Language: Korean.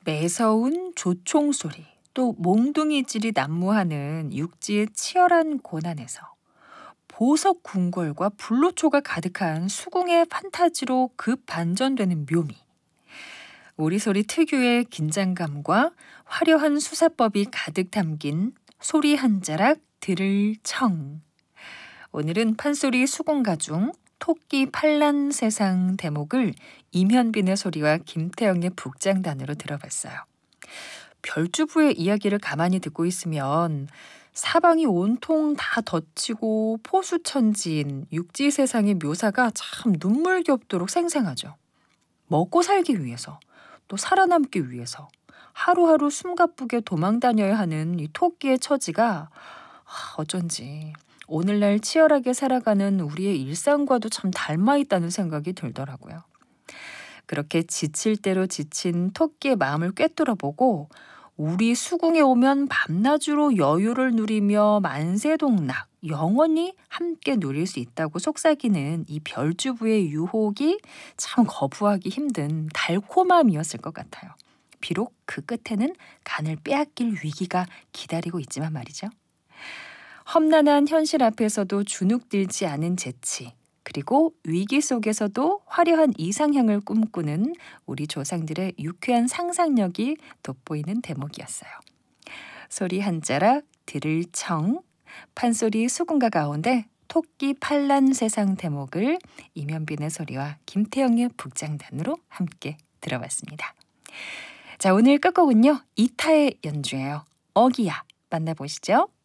매서운 조총 소리, 또 몽둥이질이 난무하는 육지의 치열한 고난에서 보석 궁궐과 불로초가 가득한 수궁의 판타지로 급 반전되는 묘미. 오리소리 특유의 긴장감과 화려한 수사법이 가득 담긴 소리 한 자락 들을 청. 오늘은 판소리 수궁가 중 토끼 팔란 세상 대목을 임현빈의 소리와 김태영의 북장단으로 들어봤어요. 별주부의 이야기를 가만히 듣고 있으면 사방이 온통 다 덧치고 포수천지인 육지 세상의 묘사가 참 눈물겹도록 생생하죠. 먹고 살기 위해서, 또 살아남기 위해서 하루하루 숨가쁘게 도망 다녀야 하는 이 토끼의 처지가 어쩐지 오늘날 치열하게 살아가는 우리의 일상과도 참 닮아있다는 생각이 들더라고요. 그렇게 지칠 대로 지친 토끼의 마음을 꿰뚫어보고 우리 수궁에 오면 밤낮으로 여유를 누리며 만세동락, 영원히 함께 누릴 수 있다고 속삭이는 이 별주부의 유혹이 참 거부하기 힘든 달콤함이었을 것 같아요. 비록 그 끝에는 간을 빼앗길 위기가 기다리고 있지만 말이죠. 험난한 현실 앞에서도 주눅들지 않은 재치, 그리고 위기 속에서도 화려한 이상향을 꿈꾸는 우리 조상들의 유쾌한 상상력이 돋보이는 대목이었어요. 소리 한 자락 들을 청, 판소리 수군가 가운데 토끼 팔란 세상 대목을 임현빈의 소리와 김태영의 북장단으로 함께 들어봤습니다. 자, 오늘 끝곡은요, 이타의 연주예요. 어기야 만나보시죠.